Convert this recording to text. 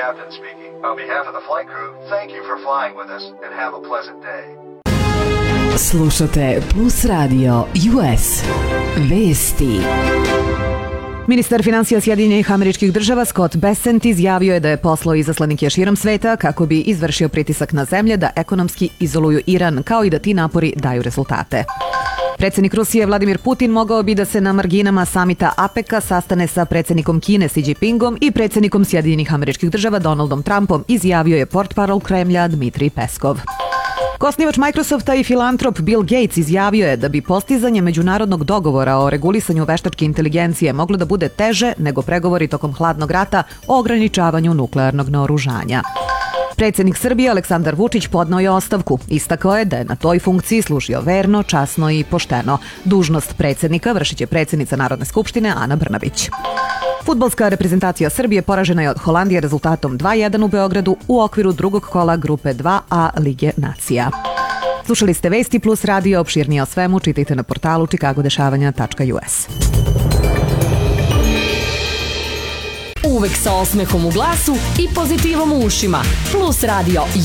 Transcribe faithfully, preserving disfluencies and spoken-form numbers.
captain speaking. On behalf of the flight crew, thank you for flying with us and have a pleasant day. Slušate Plus Radio U S. Vesti. Ministar finansija Sjedinjenih Američkih Država Scott Bessent izjavio je da je poslao izaslanike širom sveta kako bi izvršio pritisak na zemlje da ekonomski izoluju Iran, kao i da ti napori daju rezultate. Predsjednik Rusije Vladimir Putin mogao bi da se na marginama samita APEC-a sastane sa predsjednikom Kine Xi Jinpingom i predsjednikom Sjedinjenih Američkih Država Donaldom Trumpom, izjavio je portparol Kremlja Dmitrij Peskov. Osnivač Microsofta i filantrop Bill Gates izjavio je da bi postizanje međunarodnog dogovora o regulisanju veštačke inteligencije moglo da bude teže nego pregovori tokom hladnog rata o ograničavanju nuklearnog naoružanja. Predsjednik Srbije Aleksandar Vučić podneo je ostavku. Istakao je da je na toj funkciji služio verno, časno i pošteno. Dužnost predsjednika vršit će predsjednica Narodne skupštine Ana Brnabić. Fudbalska reprezentacija Srbije poražena je od Holandije rezultatom dva jedan u Beogradu u okviru drugog kola grupe dva A Lige nacija. Slušali ste Vesti Plus Radio, opširnije o svemu čitajte na portalu čikagodešavanja tačka u es. Uvek sa osmehom u glasu i pozitivom u ušima. Plus Radio